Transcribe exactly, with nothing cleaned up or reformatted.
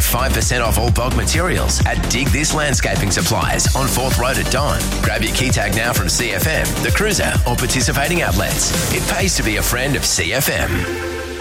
five percent off all bulk materials at Dig This Landscaping Supplies on fourth Road at Don. Grab your key tag now from C F M, The Cruiser or participating outlets. It pays to be a friend of C F M.